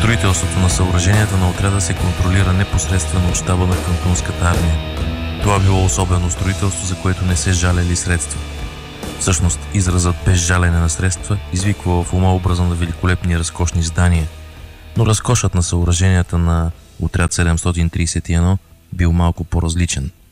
Строителството на съоръженията на отряда се контролира непосредствено от щаба на кантонската армия. Това било особено строителство, за което не се жалели средства. Всъщност, изразът без жалене на средства извиква в ума образа на великолепни и разкошни здания, но разкошът на съоръженията на отряд 731 бил малко по-различен.